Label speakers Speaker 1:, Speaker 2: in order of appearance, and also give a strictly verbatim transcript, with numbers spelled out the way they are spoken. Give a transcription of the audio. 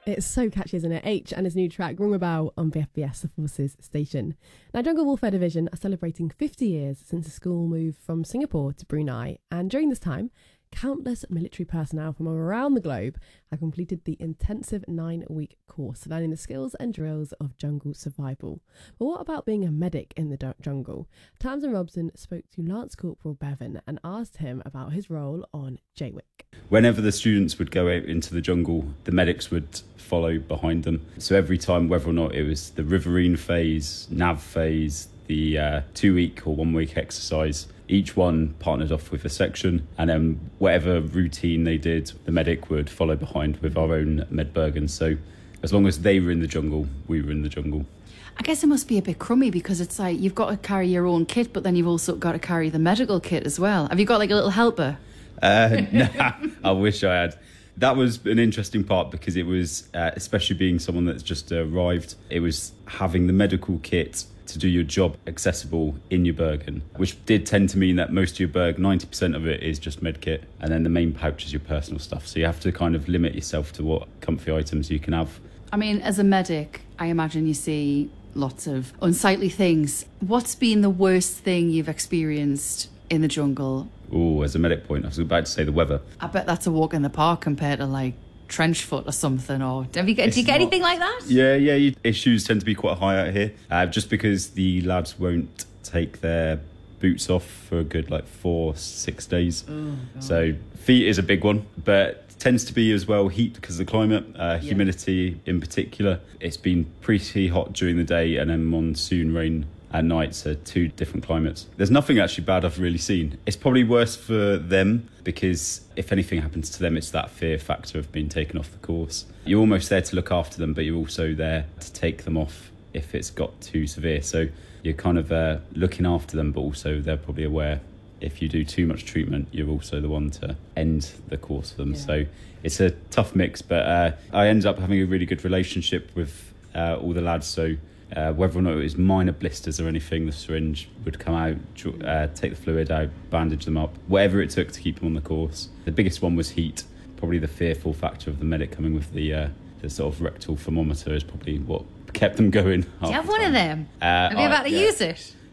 Speaker 1: It's so catchy, isn't it? H and his new track, Rung a Bell, on B F B S, the Forces Station. Now, Jungle Warfare Division are celebrating fifty years since the school moved from Singapore to Brunei, and during this time, countless military personnel from around the globe have completed the intensive nine-week course, learning the skills and drills of jungle survival. But what about being a medic in the du- jungle? Tamsin Robson spoke to Lance Corporal Bevan and asked him about his role on Jaywick.
Speaker 2: Whenever the students would go out into the jungle, the medics would follow behind them. So every time, whether or not it was the riverine phase, nav phase, the uh, two-week or one-week exercise, each one partnered off with a section, and then whatever routine they did, the medic would follow behind with our own Medbergen. So as long as they were in the jungle, we were in the jungle.
Speaker 3: I guess it must be a bit crummy because it's like you've got to carry your own kit, but then you've also got to carry the medical kit as well. Have you got like a little helper?
Speaker 2: Uh, nah, I wish I had. That was an interesting part because it was, uh, especially being someone that's just arrived, it was having the medical kit to do your job accessible in your Bergen, which did tend to mean that most of your Berg, ninety percent of it is just med kit, and then the main pouch is your personal stuff. So you have to kind of limit yourself to what comfy items you can have.
Speaker 3: I mean, as a medic, I imagine you see lots of unsightly things. What's been the worst thing you've experienced in the jungle?
Speaker 2: Oh, as a medic point, I was about to say the weather.
Speaker 3: I bet that's a walk in the park compared to like trench foot or something. Or have you get, do you get
Speaker 2: not,
Speaker 3: anything like that?
Speaker 2: Yeah, yeah. You, issues tend to be quite high out here, uh, just because the lads won't take their boots off for a good like four, six days. Oh, so feet is a big one, but tends to be as well heat because of the climate, uh, humidity yeah. in particular. It's been pretty hot during the day and then monsoon rain at night, so two different climates. There's nothing actually bad I've really seen. It's probably worse for them because if anything happens to them, it's that fear factor of being taken off the course. You're almost there to look after them, but you're also there to take them off if it's got too severe. So you're kind of uh, looking after them, but also they're probably aware if you do too much treatment, you're also the one to end the course for them. Yeah. So it's a tough mix, but uh, I ended up having a really good relationship with uh, all the lads. So Uh, whether or not it was minor blisters or anything, the syringe would come out, uh, take the fluid out, bandage them up, whatever it took to keep them on the course. The biggest one was heat. Probably the fearful factor of the medic coming with the uh, the sort of rectal thermometer is probably what kept them going.
Speaker 3: Do you have one
Speaker 2: time.
Speaker 3: of them?
Speaker 2: Uh,
Speaker 3: Are you about
Speaker 2: I,
Speaker 3: to
Speaker 2: yeah.
Speaker 3: use it?